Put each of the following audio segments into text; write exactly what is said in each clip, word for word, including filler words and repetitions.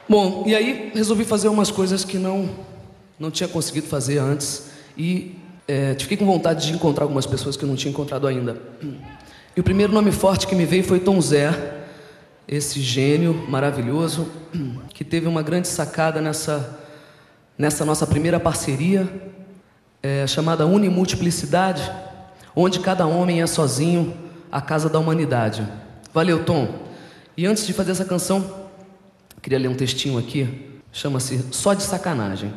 Bom, e aí resolvi fazer umas coisas que não, não tinha conseguido fazer antes. E é, fiquei com vontade de encontrar algumas pessoas que eu não tinha encontrado ainda. E o primeiro nome forte que me veio foi Tom Zé, esse gênio maravilhoso, que teve uma grande sacada nessa, nessa nossa primeira parceria, é, chamada Unimultiplicidade, onde cada homem é sozinho a casa da humanidade. Valeu, Tom. E antes de fazer essa canção, queria ler um textinho aqui, chama-se Só de Sacanagem.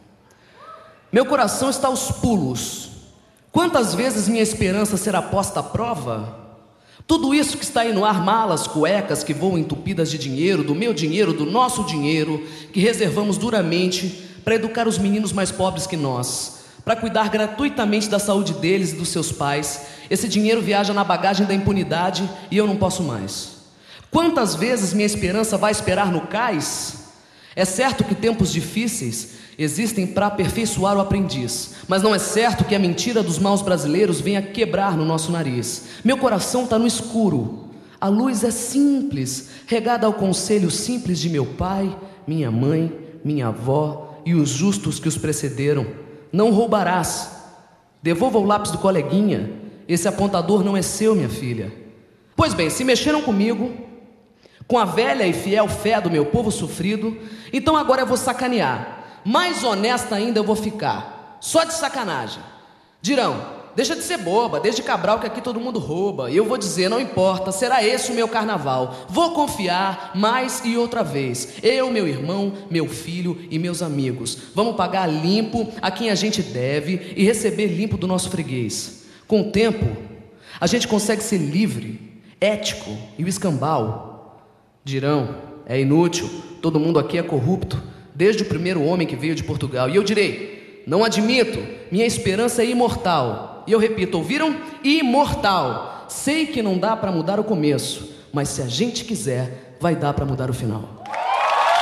Meu coração está aos pulos. Quantas vezes minha esperança será posta à prova? Tudo isso que está aí no ar, malas, cuecas que voam entupidas de dinheiro, do meu dinheiro, do nosso dinheiro, que reservamos duramente para educar os meninos mais pobres que nós, para cuidar gratuitamente da saúde deles e dos seus pais. Esse dinheiro viaja na bagagem da impunidade e eu não posso mais. Quantas vezes minha esperança vai esperar no cais? É certo que tempos difíceis existem para aperfeiçoar o aprendiz, mas não é certo que a mentira dos maus brasileiros venha quebrar no nosso nariz. Meu coração está no escuro, a luz é simples, regada ao conselho simples de meu pai, minha mãe, minha avó e os justos que os precederam. Não roubarás. Devolva o lápis do coleguinha, esse apontador não é seu, minha filha. Pois bem, se mexeram comigo, com a velha e fiel fé do meu povo sofrido, então agora eu vou sacanear. Mais honesta ainda eu vou ficar, só de sacanagem. Dirão, deixa de ser boba, desde Cabral que aqui todo mundo rouba. E eu vou dizer, não importa, será esse o meu carnaval. Vou confiar mais e outra vez. Eu, meu irmão, meu filho e meus amigos, vamos pagar limpo a quem a gente deve e receber limpo do nosso freguês. Com o tempo, a gente consegue ser livre, ético e o escambau. Dirão, é inútil, todo mundo aqui é corrupto, desde o primeiro homem que veio de Portugal. E eu direi, não admito, minha esperança é imortal. E eu repito, ouviram? Imortal. Sei que não dá para mudar o começo, mas se a gente quiser, vai dar para mudar o final.